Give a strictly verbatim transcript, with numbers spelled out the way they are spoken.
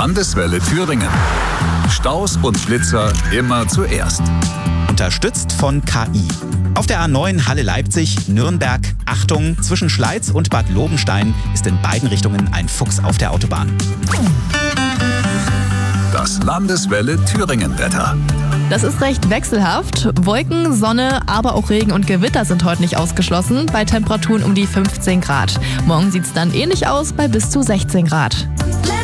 Landeswelle Thüringen. Staus und Blitzer immer zuerst. Unterstützt von K I. Auf der A neun Halle-Leipzig, Nürnberg, Achtung, zwischen Schleiz und Bad Lobenstein ist in beiden Richtungen ein Fuchs auf der Autobahn. Das Landeswelle Thüringen-Wetter. Das ist recht wechselhaft. Wolken, Sonne, aber auch Regen und Gewitter sind heute nicht ausgeschlossen, bei Temperaturen um die fünfzehn Grad. Morgen sieht es dann ähnlich aus, bei bis zu sechzehn Grad.